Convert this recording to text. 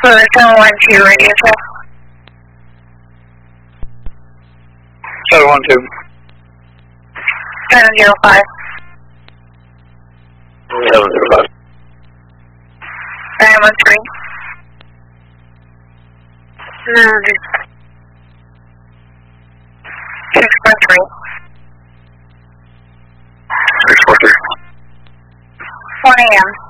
So 712 radio call. 712. 705. 705. 913. 643. 643. 1 a.m.